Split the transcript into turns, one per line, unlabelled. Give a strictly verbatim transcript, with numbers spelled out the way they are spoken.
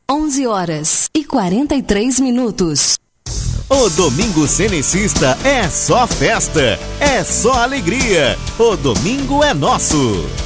onze horas e quarenta e três minutos.
O Domingo Cenecista é só festa, é só alegria. O domingo é nosso.